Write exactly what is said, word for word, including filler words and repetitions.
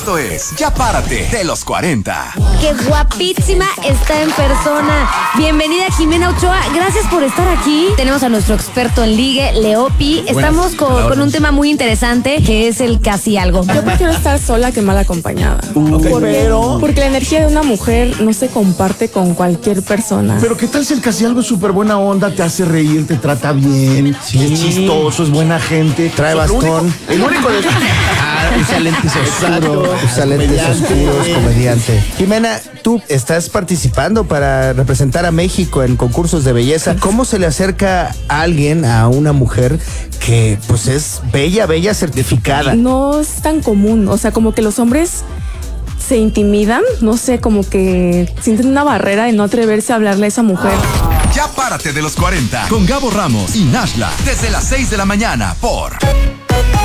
Esto es Ya Párate de los cuarenta. ¡Qué guapísima está en persona! Bienvenida, Jimena Ochoa. Gracias por estar aquí. Tenemos a nuestro experto en ligue, Leopi. Estamos con, con un tema muy interesante, que es el casi algo. Yo prefiero estar sola que mal acompañada. Okay. Porque, Pero... porque la energía de una mujer no se comparte con cualquier persona. Pero ¿qué tal si el casi algo es súper buena onda, te hace reír, te trata bien, sí. es chistoso, es buena gente, trae bastón? El único de... Ah, usa lentes oscuros, usa lentes oscuros, comediante. Jimena, tú estás participando para representar a México en concursos de belleza. ¿Cómo se le acerca a alguien, a una mujer que pues es bella, bella certificada? No es tan común, o sea, como que los hombres se intimidan, no sé, como que sienten una barrera de no atreverse a hablarle a esa mujer. Ya Párate de los cuarenta con Gabo Ramos y Nashla desde las seis de la mañana por